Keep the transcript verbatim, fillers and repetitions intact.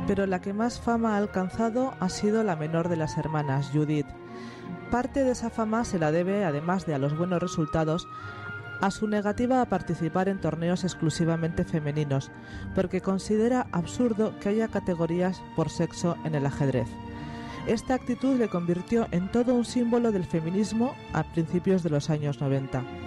pero la que más fama ha alcanzado ha sido la menor de las hermanas, Judith. Parte de esa fama se la debe, además de a los buenos resultados, a su negativa a participar en torneos exclusivamente femeninos, porque considera absurdo que haya categorías por sexo en el ajedrez. Esta actitud le convirtió en todo un símbolo del feminismo a principios de los años noventa.